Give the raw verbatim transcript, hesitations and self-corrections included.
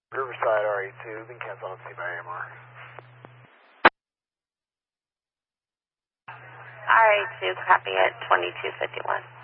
Riverside R E two, been canceled on C by A M R. R E two, copy at twenty-two fifty-one.